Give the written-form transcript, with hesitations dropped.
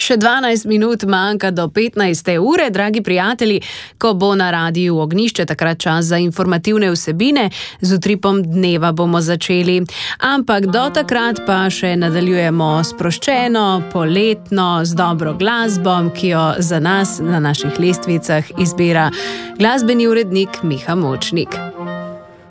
Še 12 minut manjka do 15. ure, dragi prijatelji, ko bo na Radiu Ognjišče takrat čas za informativne vsebine. Z utripom dneva bomo začeli. Ampak do takrat pa še nadaljujemo sproščeno, poletno, z dobro glasbo, ki jo za nas na naših lestvicah izbira glasbeni urednik Miha Močnik.